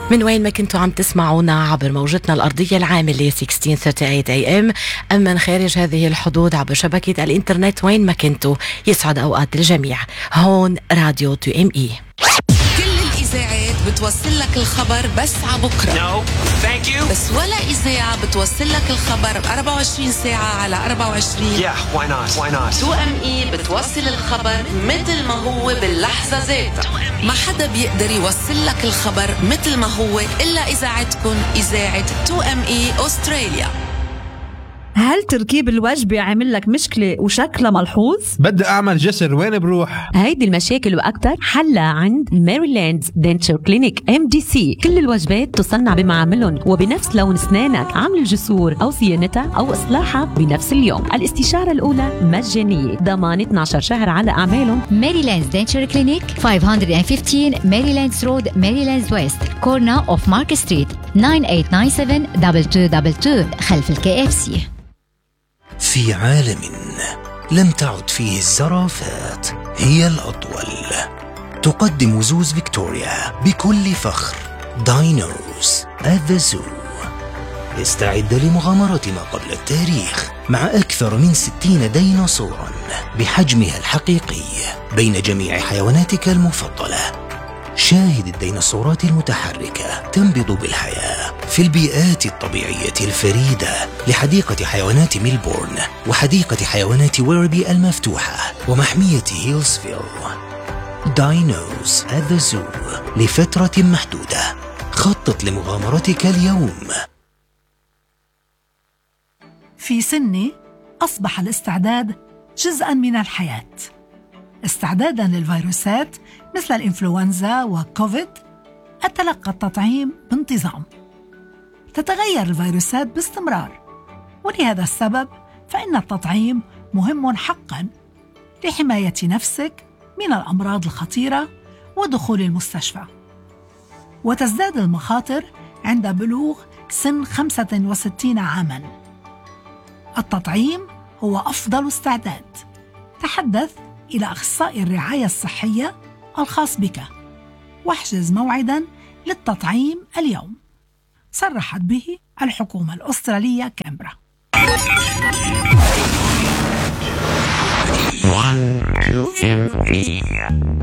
من وين ما كنتوا عم تسمعونا عبر موجتنا الأرضية العاملة 1638 AM أم من خارج هذه الحدود عبر شبكة الإنترنت وين ما كنتوا، يسعد أوقات الجميع. هون راديو 2ME. كل الإذاعات بتوصل لك الخبر بس عبكرة. No, thank you. بس ولا إذاعة بتوصل لك الخبر ب 24 ساعة على 24. Yeah, why not? Why not? 2ME بتوصل الخبر مثل ما هو باللحظة ذاتها. ما حدا بيقدر يوصل لك الخبر مثل ما هو إلا إذاعتكم، إذاعة 2ME أستراليا. هل تركيب الوجبة عامل لك مشكلة وشكلها ملحوظ؟ بدي أعمل جسر، وين بروح؟ هيدي المشاكل وأكتر حلها عند ميريلاند دنتشر كلينيك MDC. كل الوجبات تصنع بمعاملهم وبنفس لون أسنانك، عمل الجسور أو صيانتها أو إصلاحها بنفس اليوم. الاستشارة الأولى مجانية، ضمان 12 شهر على أعمالهم. ميريلاند دنتشر كلينيك 515 ميريلاند رود، ميريلاند ويست، كورنا أوف مارك ستريت، 9897-2222 خلف الKFC. في عالم لم تعد فيه الزرافات هي الأطول، تقدم زوز فيكتوريا بكل فخر داينوز at the zoo. استعد لمغامرة ما قبل التاريخ مع أكثر من 60 ديناصورا بحجمها الحقيقي بين جميع حيواناتك المفضلة. شاهد الديناصورات المتحركة تنبض بالحياة في البيئات الطبيعية الفريدة لحديقة حيوانات ميلبورن وحديقة حيوانات ويربي المفتوحة ومحمية هيلزفيل. داينوز at the zoo لفترة محدودة. خطط لمغامرتك اليوم. في سني أصبح الاستعداد جزءاً من الحياة. استعداداً للفيروسات مثل الإنفلونزا وكوفيد، أتلقى التطعيم بانتظام. تتغير الفيروسات باستمرار، ولهذا السبب فإن التطعيم مهم حقاً لحماية نفسك من الأمراض الخطيرة ودخول المستشفى. وتزداد المخاطر عند بلوغ سن 65 عاماً. التطعيم هو أفضل استعداد. تحدث إلى أخصائي الرعاية الصحية الخاص بك واحجز موعداً للتطعيم اليوم. صرحت به الحكومة الأسترالية كامبرا. 1 2 3